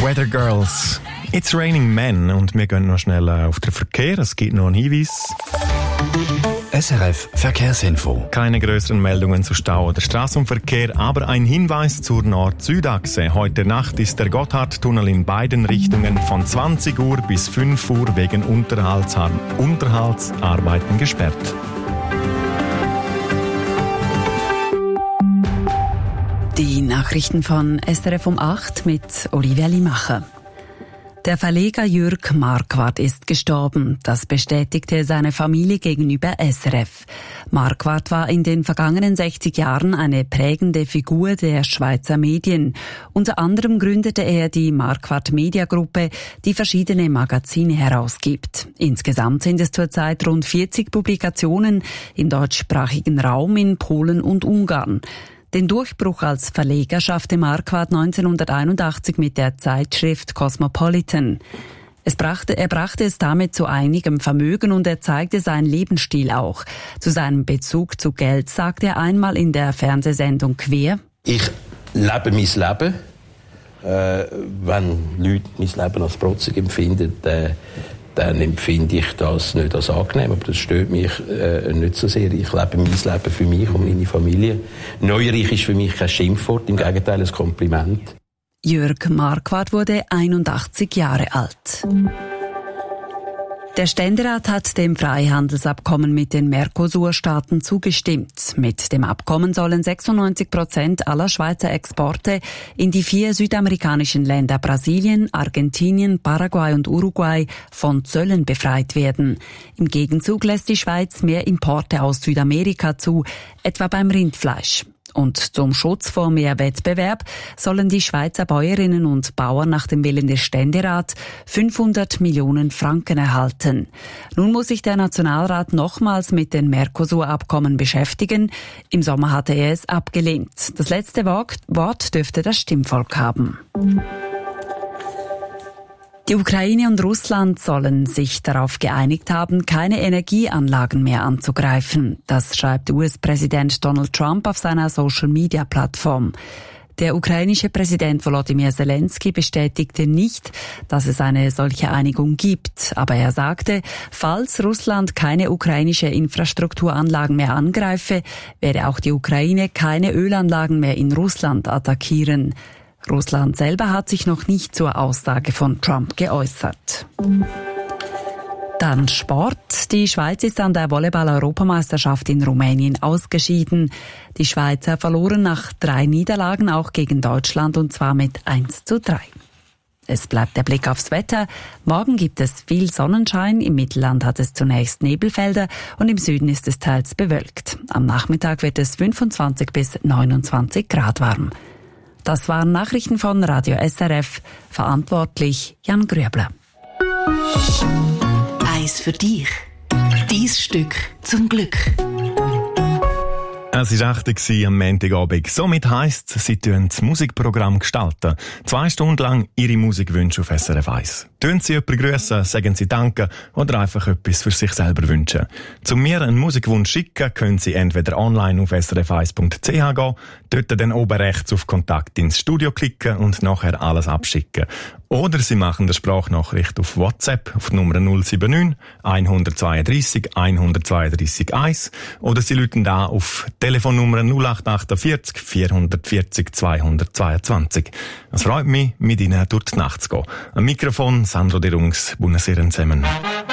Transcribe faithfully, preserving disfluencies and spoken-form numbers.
Weather Girls. It's raining men und wir gehen noch schnell auf den Verkehr. Es gibt noch einen Hinweis. S R F Verkehrsinfo. Keine größeren Meldungen zu Stau oder Straßenverkehr, aber ein Hinweis zur Nord-Süd-Achse. Heute Nacht ist der Gotthardtunnel in beiden Richtungen von zwanzig Uhr bis fünf Uhr wegen Unterhaltsar- Unterhaltsarbeiten gesperrt. Die Nachrichten von S R F um acht mit Olivia Limacher. Der Verleger Jürg Marquardt ist gestorben. Das bestätigte seine Familie gegenüber S R F. Marquardt war in den vergangenen sechzig Jahren eine prägende Figur der Schweizer Medien. Unter anderem gründete er die Marquardt Media Gruppe, die verschiedene Magazine herausgibt. Insgesamt sind es zurzeit rund vierzig Publikationen im deutschsprachigen Raum in Polen und Ungarn. Den Durchbruch als Verleger schaffte Marquardt neunzehnhunderteinundachtzig mit der Zeitschrift Cosmopolitan. Es brachte, er brachte es damit zu einigem Vermögen und er zeigte seinen Lebensstil auch. Zu seinem Bezug zu Geld sagte er einmal in der Fernsehsendung Quer: Ich lebe mein Leben. Äh, wenn Leute mein Leben als protzig empfinden, äh, dann empfinde ich das nicht als angenehm. Aber das stört mich äh, nicht so sehr. Ich lebe mein Leben für mich und meine Familie. Neureich ist für mich kein Schimpfwort, im Gegenteil ein Kompliment. Jürg Marquardt wurde einundachtzig Jahre alt. Der Ständerat hat dem Freihandelsabkommen mit den Mercosur-Staaten zugestimmt. Mit dem Abkommen sollen sechsundneunzig Prozent aller Schweizer Exporte in die vier südamerikanischen Länder Brasilien, Argentinien, Paraguay und Uruguay von Zöllen befreit werden. Im Gegenzug lässt die Schweiz mehr Importe aus Südamerika zu, etwa beim Rindfleisch. Und zum Schutz vor mehr Wettbewerb sollen die Schweizer Bäuerinnen und Bauern nach dem Willen des Ständerats fünfhundert Millionen Franken erhalten. Nun muss sich der Nationalrat nochmals mit den Mercosur-Abkommen beschäftigen. Im Sommer hatte er es abgelehnt. Das letzte Wort dürfte das Stimmvolk haben. Die Ukraine und Russland sollen sich darauf geeinigt haben, keine Energieanlagen mehr anzugreifen. Das schreibt U S-Präsident Donald Trump auf seiner Social-Media-Plattform. Der ukrainische Präsident Volodymyr Zelensky bestätigte nicht, dass es eine solche Einigung gibt. Aber er sagte, falls Russland keine ukrainische Infrastrukturanlagen mehr angreife, werde auch die Ukraine keine Ölanlagen mehr in Russland attackieren. Russland selber hat sich noch nicht zur Aussage von Trump geäußert. Dann Sport. Die Schweiz ist an der Volleyball-Europameisterschaft in Rumänien ausgeschieden. Die Schweizer verloren nach drei Niederlagen auch gegen Deutschland und zwar mit eins zu drei. Es bleibt der Blick aufs Wetter. Morgen gibt es viel Sonnenschein. Im Mittelland hat es zunächst Nebelfelder und im Süden ist es teils bewölkt. Am Nachmittag wird es fünfundzwanzig bis neunundzwanzig Grad warm. Das waren Nachrichten von Radio S R F. Verantwortlich Jan Grüebler. Eins für dich. Dies Stück zum Glück. Es war acht Uhr am Montagabend. Somit heisst es, sie gestalten das Musikprogramm gestalten. Zwei Stunden lang ihre Musikwünsche auf S R F eins. Tun Sie jemanden grüssen, sagen Sie Danke oder einfach etwas für sich selber wünschen. Zum mir einen Musikwunsch schicken, können Sie entweder online auf s r f eins punkt c h gehen, dort dann oben rechts auf Kontakt ins Studio klicken und nachher alles abschicken. Oder Sie machen eine Sprachnachricht auf WhatsApp auf die Nummer null sieben neun, eins zwei drei, eins zwei drei eins oder Sie rufen da auf Telefonnummer null acht achtundvierzig, vierhundertvierzig, zweihundertzweiundzwanzig. Es freut mich, mit Ihnen durch die Nacht zu gehen. Am Mikrofon Sandro Derungs, Buonasera zusammen.